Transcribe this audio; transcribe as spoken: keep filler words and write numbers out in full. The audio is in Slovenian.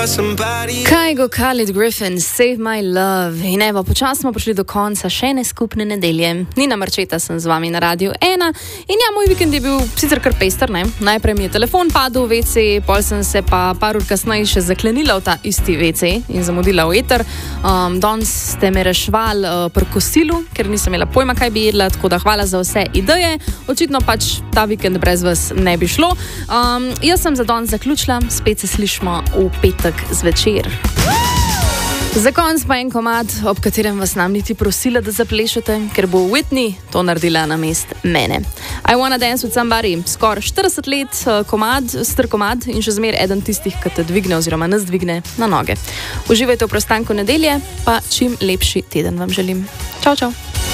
Kygo Khalid Griffin, Save My Love. In evo, počasno smo prišli do konca še ene skupne nedelje. Nina Marčeta sem z vami na Radiu ena. In ja, moj vikend je bil sicer kar pester, ne? Najprej mi je telefon padel v ve ce, pol sem se pa par ur kasneje še zaklenila v ta isti ve ce in zamudila v eter. Um, danes ste me rešvali uh, pri kosilu, ker nisem imela pojma, kaj bi jedla, tako da hvala za vse ideje. Očitno pač ta vikend brez vas ne bi šlo. Um, jaz sem za danes zaključila, spet se slišimo v petek zvečer. Za konc pa en komad, ob katerem vas nam niti prosila, da zaplešete, ker bo Whitney to naredila na mest mene. I Wanna Dance With Somebody, skoraj štirideset let komad, star komad in še zmer eden tistih, ki te dvigne oziroma nas dvigne na noge. Uživajte v preostanku nedelje, pa čim lepši teden vam želim. Čau, čau.